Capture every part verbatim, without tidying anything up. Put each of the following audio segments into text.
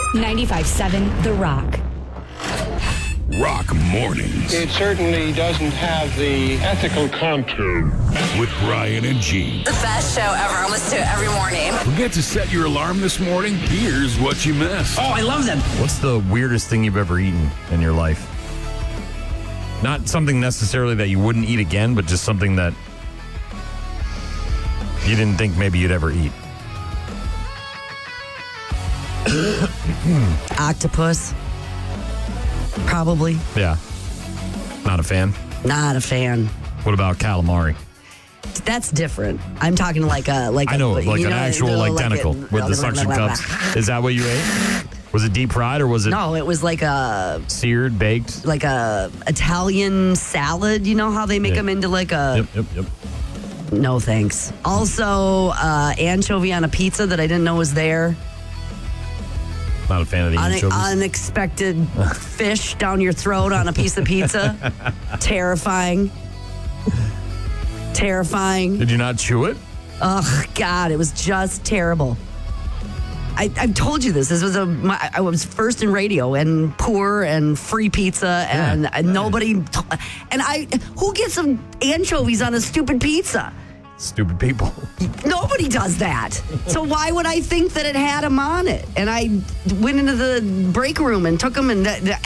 ninety-five seven The Rock. Rock Mornings. It certainly doesn't have the ethical content. With Brian and Gene. The best show ever. I listen to it every morning. Forget to set your alarm this morning? Here's what you missed. Oh, I love them. What's the weirdest thing you've ever eaten in your life? Not something necessarily that you wouldn't eat again, but just something that you didn't think maybe you'd ever eat. Octopus. Probably. Yeah. Not a fan? Not a fan. What about calamari? That's different. I'm talking like a like I know, a, like you an know, actual like, like tentacle a, with the suction cups. Is that what you ate? Was it deep fried or was it No, it was like a seared, baked? like a Italian salad. You know how they make Yeah. them into like a Yep, yep, yep. No thanks. Also, uh, anchovy on a pizza that I didn't know was there. Not a fan of the Un- anchovies. unexpected fish down your throat on a piece of pizza. Terrifying. Terrifying. Did you not chew it? Oh, God, it was just terrible. I, I've told you this. This was a. My, I was first in radio and poor and free pizza and, Yeah. and nobody. And I. Who gets some anchovies on a stupid pizza? Stupid people. Nobody does that. So why would I think that it had them on it? And I went into the break room and took them and th- th-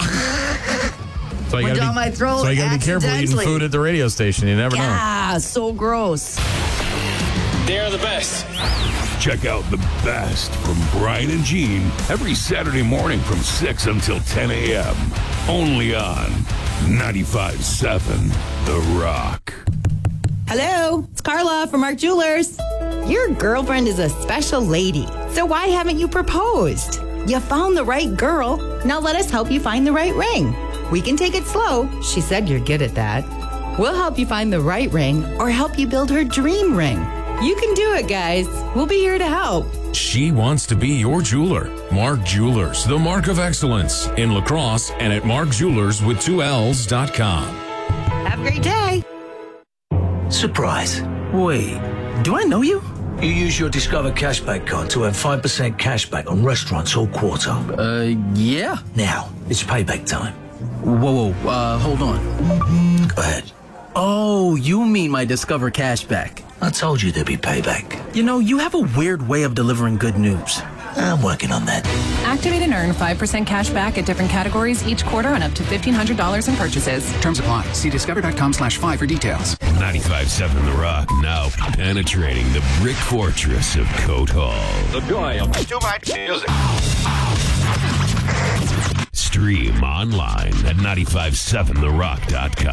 So you went gotta down be, my throat. So you got to be careful eating accidentally. food at the radio station. You never know. Ah, so gross. They're the best. Check out the best from Brian and Gene every Saturday morning from six until ten a.m. Only on ninety-five seven The Rock. Hello, it's Carla from Mark Jewelers. Your girlfriend is a special lady, so why haven't you proposed? You found the right girl. Now let us help you find the right ring. We can take it slow. She said you're good at that. We'll help you find the right ring or help you build her dream ring. You can do it, guys. We'll be here to help. She wants to be your jeweler. Mark Jewelers, the mark of excellence in La Crosse and at mark jewelers with two L's dot com. Have a great day. Surprise. Wait, do I know you? You use your Discover Cashback card to earn five percent cashback on restaurants all quarter. Uh, yeah. Now, it's payback time. Whoa, whoa, uh, hold on. Go ahead. Oh, you mean my Discover Cashback. I told you there'd be payback. You know, you have a weird way of delivering good news. I'm working on that. Activate and earn five percent cash back at different categories each quarter on up to fifteen hundred dollars in purchases. Terms apply. See discover.com slash five for details. ninety-five seven The Rock, now penetrating the brick fortress of Coat Hall. The joy of too much music. Stream online at nine five seven the rock dot com.